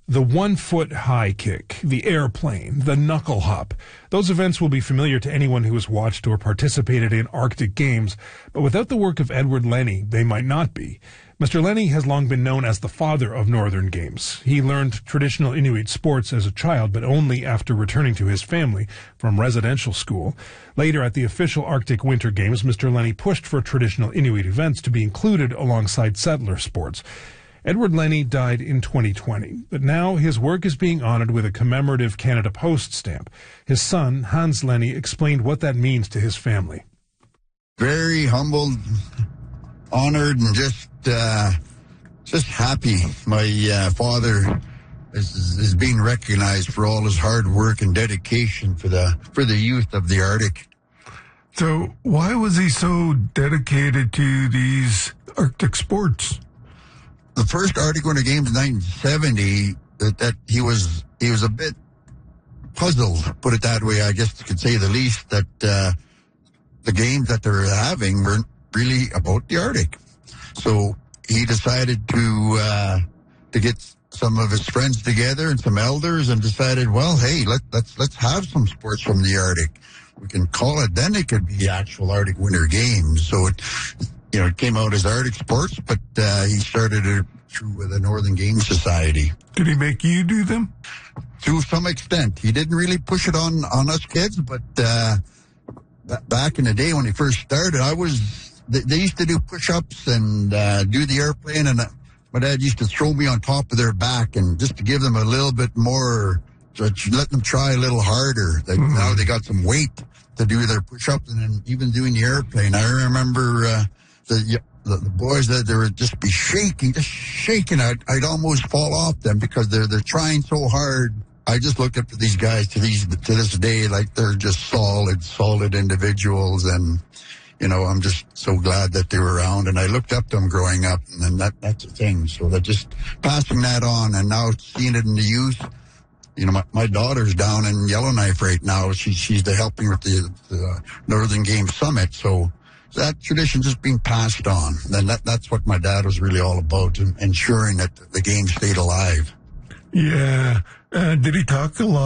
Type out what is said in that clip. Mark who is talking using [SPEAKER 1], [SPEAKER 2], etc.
[SPEAKER 1] The 1-foot high kick, the airplane, the knuckle hop. Those events will be familiar to anyone who has watched or participated in Arctic Games, but without the work of Edward Lenny, they might not be. Mr. Lenny has long been known as the father of Northern Games. He learned traditional Inuit sports as a child, but only after returning to his family from residential school. Later, at the official Arctic Winter Games, Mr. Lenny pushed for traditional Inuit events to be included alongside settler sports. Edward Lenny died in 2020, but now his work is being honored with a commemorative Canada Post stamp. His son, Hans Lenny, explained what that means to his family.
[SPEAKER 2] Very humbled, honored, and just happy. My father is being recognized for all his hard work and dedication for the youth of the Arctic.
[SPEAKER 3] So why was he so dedicated to these Arctic sports?
[SPEAKER 2] The first Arctic Winter Games in 1970, that he was a bit puzzled, put it that way, I guess you could say the least, that the games that they're having weren't really about the Arctic. So he decided to get some of his friends together and some elders and decided, well, hey, let's have some sports from the Arctic. We can call it, then it could be actual Arctic Winter Games. So it came out as Arctic Sports, but he started it through the Northern Games Society. Did
[SPEAKER 3] he make you do them?
[SPEAKER 2] To some extent. He didn't really push it on us kids, but back in the day when he first started, they used to do push-ups and do the airplane, and my dad used to throw me on top of their back and just to give them a little bit more, let them try a little harder. Now they got some weight to do their push-ups and then even doing the airplane. I remember the boys that they would just be shaking. I'd almost fall off them because they're trying so hard. I just look up to these guys to this day like they're just solid individuals, and I'm just so glad that they were around, and I looked up to them growing up, and that's the thing. So they're just passing that on, and now seeing it in the youth. My daughter's down in Yellowknife right now. She's helping with the Northern Games Summit, so that tradition just being passed on. And that's what my dad was really all about, ensuring that the game stayed alive.
[SPEAKER 3] Yeah. Did he talk a lot